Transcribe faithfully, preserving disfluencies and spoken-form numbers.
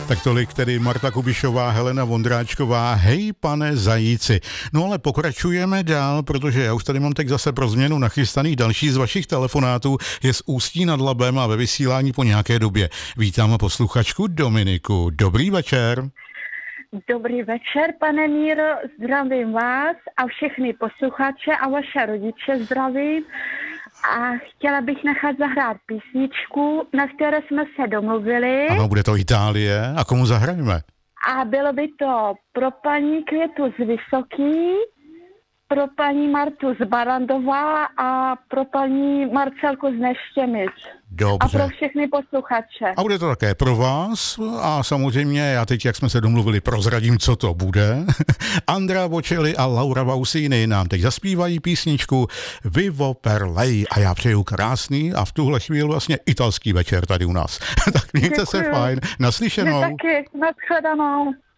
Tak tolik tedy Marta Kubišová, Helena Vondráčková, hej pane zajíci. No ale pokračujeme dál, protože já už tady mám teď zase pro změnu nachystaných další z vašich telefonátů, je z Ústí nad Labem a ve vysílání po nějaké době. Vítám posluchačku Dominiku. Dobrý večer. Dobrý večer, pane Míro, zdravím vás a všechny posluchače a vaše rodiče zdravím. A chtěla bych nechat zahrát písničku, na které jsme se domluvili. Ano, bude to Itálie. A komu zahrajeme? A bylo by to pro paní Květu z Vysoký, pro paní Martu z Barandová a pro paní Marcelku z Neštěmic. Dobře. A pro všechny posluchače. A bude to také pro vás a samozřejmě já teď, jak jsme se domluvili, prozradím, co to bude. Andrea Bocelli a Laura Pausini nám teď zaspívají písničku Vivo per lei a já přeju krásný a v tuhle chvíli vlastně italský večer tady u nás. Tak mějte se fajn. Naslyšenou. Vy taky. Naschledanou.